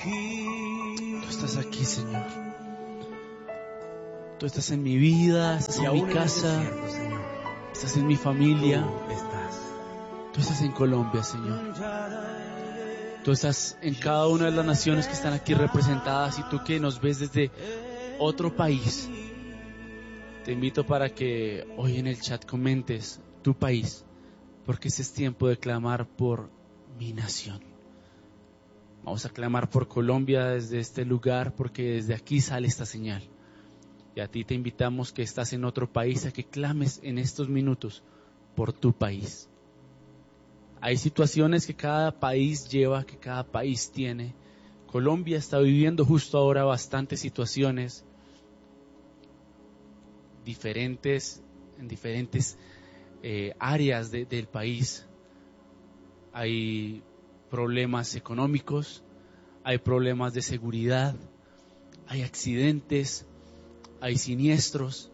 Tú estás aquí, Señor. Tú estás en mi vida, estás en mi casa, estás en mi familia. Tú estás en Colombia, Señor. Tú estás en cada una de las naciones que están aquí representadas, y tú que nos ves desde otro país, te invito para que hoy en el chat comentes tu país, porque este es tiempo de clamar por mi nación. Vamos a clamar por Colombia desde este lugar, porque desde aquí sale esta señal. Y a ti te invitamos, que estás en otro país, a que clames en estos minutos por tu país. Hay situaciones que cada país lleva, que cada país tiene. Colombia está viviendo justo ahora bastantes situaciones diferentes, en diferentes áreas del país. Hay problemas económicos, hay problemas de seguridad, hay accidentes, hay siniestros,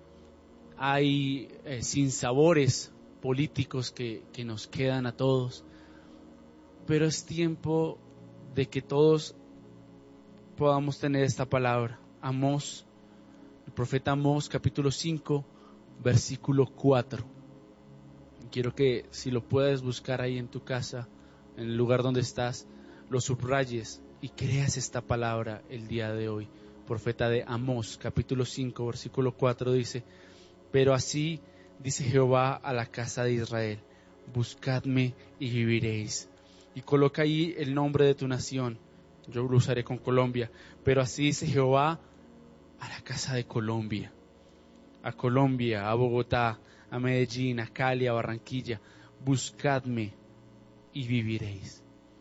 hay sinsabores políticos que nos quedan a todos. Pero es tiempo de que todos podamos tener esta palabra. Amós, el profeta Amós, capítulo 5, versículo 4. Quiero que, si lo puedes buscar ahí en tu casa, en el lugar donde estás, lo subrayes y creas esta palabra el día de hoy. Profeta de Amós, capítulo 5, versículo 4 dice: pero así dice Jehová a la casa de Israel, buscadme y viviréis. Y coloca ahí el nombre de tu nación. Yo lo usaré con Colombia. Pero así dice Jehová a la casa de Colombia. A Colombia, a Bogotá, a Medellín, a Cali, a Barranquilla. Buscadme y viviréis.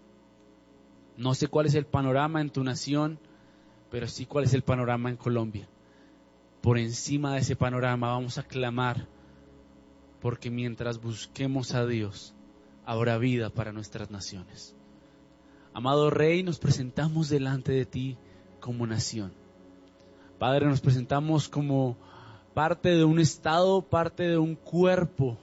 No sé cuál es el panorama en tu nación, pero sí cuál es el panorama en Colombia. Por encima de ese panorama vamos a clamar, porque mientras busquemos a Dios, habrá vida para nuestras naciones. Amado Rey, nos presentamos delante de ti como nación. Padre, nos presentamos como parte de un estado, parte de un cuerpo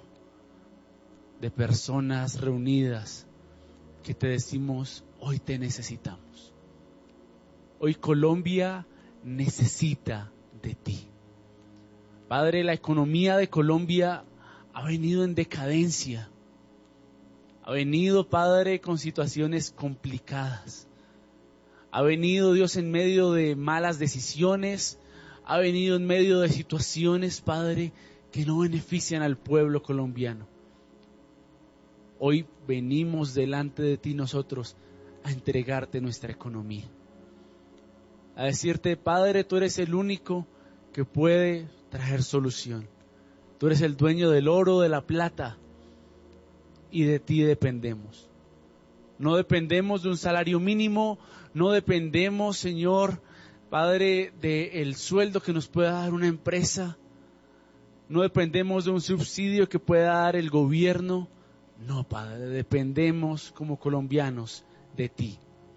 de personas reunidas que te decimos: hoy te necesitamos. Hoy Colombia necesita de ti. Padre, la economía de Colombia ha venido en decadencia. Ha venido, Padre, con situaciones complicadas. Ha venido, Dios, en medio de malas decisiones. Ha venido en medio de situaciones, Padre, que no benefician al pueblo colombiano. Hoy venimos delante de ti nosotros a entregarte nuestra economía. A decirte: Padre, tú eres el único que puede traer solución. Tú eres el dueño del oro, de la plata, y de ti dependemos. No dependemos de un salario mínimo, no dependemos, Señor, Padre, del sueldo que nos pueda dar una empresa, no dependemos de un subsidio que pueda dar el gobierno. No, Padre, dependemos como colombianos de ti.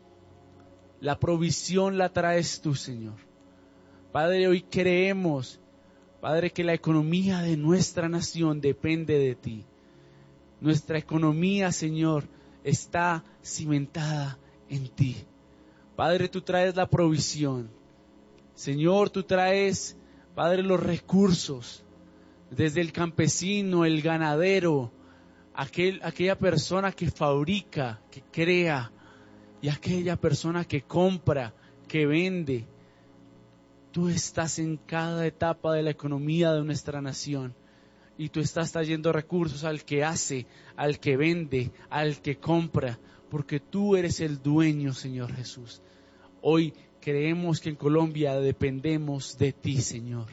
La provisión la traes tú, Señor. Padre, hoy creemos, Padre, que la economía de nuestra nación depende de ti. Nuestra economía, Señor, está cimentada en ti. Padre, tú traes la provisión. Señor, tú traes, Padre, los recursos. Desde el campesino, el ganadero, aquella persona que fabrica, que crea, y aquella persona que compra, que vende. Tú estás en cada etapa de la economía de nuestra nación. Y tú estás trayendo recursos al que hace, al que vende, al que compra, porque tú eres el dueño, Señor Jesús. Hoy creemos que en Colombia dependemos de ti, Señor.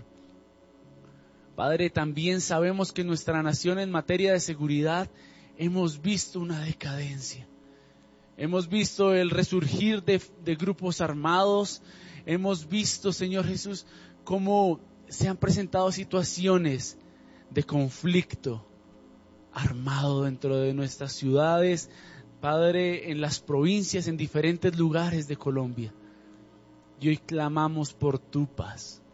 Padre, también sabemos que en nuestra nación, en materia de seguridad, hemos visto una decadencia. Hemos visto el resurgir de grupos armados. Hemos visto, Señor Jesús, cómo se han presentado situaciones de conflicto armado dentro de nuestras ciudades, Padre, en las provincias, en diferentes lugares de Colombia. Y hoy clamamos por tu paz.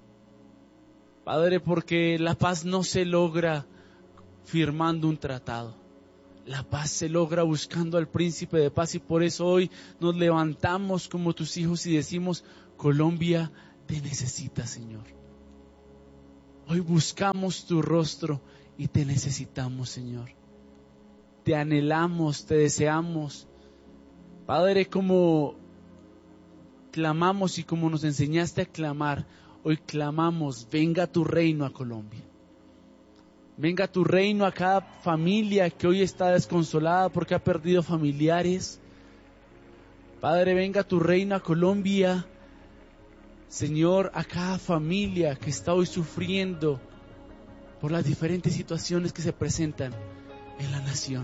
Padre, porque la paz no se logra firmando un tratado. La paz se logra buscando al príncipe de paz, y por eso hoy nos levantamos como tus hijos y decimos: Colombia te necesita, Señor. Hoy buscamos tu rostro y te necesitamos, Señor. Te anhelamos, te deseamos. Padre, como clamamos y como nos enseñaste a clamar, hoy clamamos: venga tu reino a Colombia. Venga tu reino a cada familia que hoy está desconsolada porque ha perdido familiares. Padre, venga tu reino a Colombia. Señor, a cada familia que está hoy sufriendo por las diferentes situaciones que se presentan en la nación.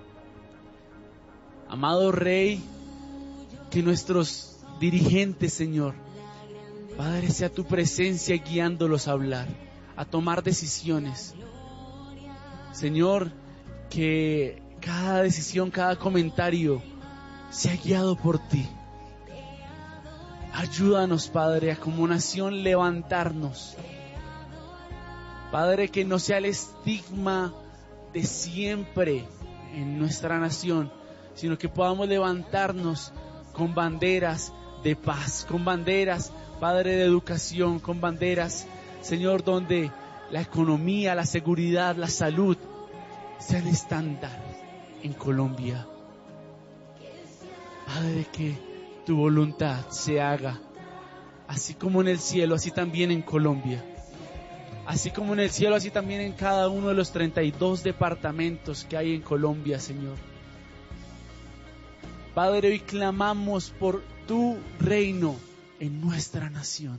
Amado Rey, que nuestros dirigentes, Señor, Padre, sea tu presencia guiándolos a hablar, a tomar decisiones. Señor, que cada decisión, cada comentario sea guiado por ti. Ayúdanos, Padre, a como nación levantarnos. Padre, que no sea el estigma de siempre en nuestra nación, sino que podamos levantarnos con banderas de paz, con banderas, Padre, de educación, con banderas, Señor, donde la economía, la seguridad, la salud sea el estándar en Colombia. Padre, que tu voluntad se haga, así como en el cielo, así también en Colombia. Así como en el cielo, así también en cada uno de los 32 departamentos que hay en Colombia, Señor. Padre, hoy clamamos por tu reino en nuestra nación.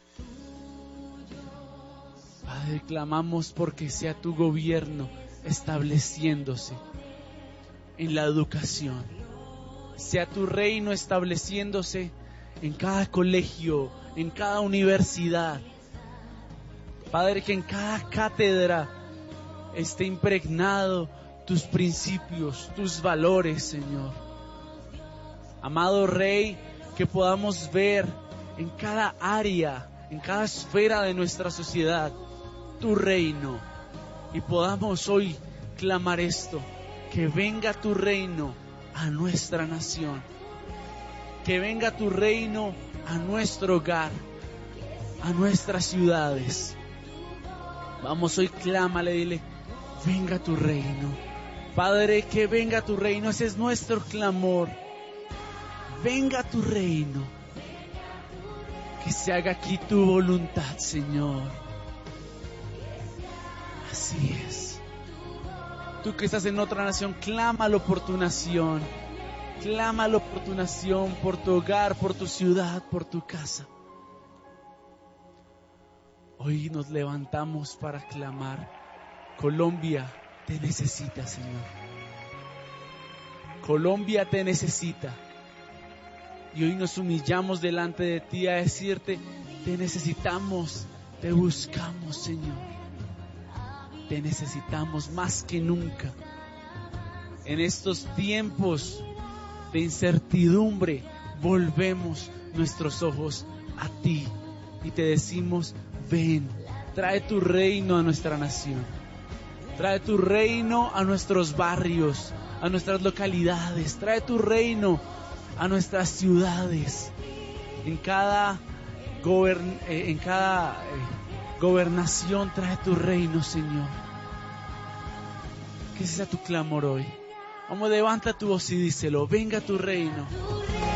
Padre, clamamos porque sea tu gobierno estableciéndose en la educación. Sea tu reino estableciéndose en cada colegio, en cada universidad. Padre, que en cada cátedra esté impregnado tus principios, tus valores, Señor. Amado Rey, que podamos ver en cada área, en cada esfera de nuestra sociedad, tu reino. Y podamos hoy clamar esto: que venga tu reino a nuestra nación. Que venga tu reino a nuestro hogar, a nuestras ciudades. Vamos, hoy clámale, dile: venga tu reino. Padre, que venga tu reino, ese es nuestro clamor. Venga tu reino. Que se haga aquí tu voluntad, Señor. Así es. Tú que estás en otra nación, clámalo por tu nación. Clámalo por tu nación, por tu hogar, por tu ciudad, por tu casa. Hoy nos levantamos para clamar: Colombia te necesita, Señor. Colombia te necesita. Y hoy nos humillamos delante de ti a decirte: te necesitamos, te buscamos, Señor. Te necesitamos más que nunca. En estos tiempos de incertidumbre, volvemos nuestros ojos a ti y te decimos: ven, trae tu reino a nuestra nación. Trae tu reino a nuestros barrios, a nuestras localidades. Trae tu reino a nuestras ciudades. En cada gobernación, trae tu reino, Señor. Que ese sea tu clamor hoy. Vamos, levanta tu voz y díselo: venga tu reino.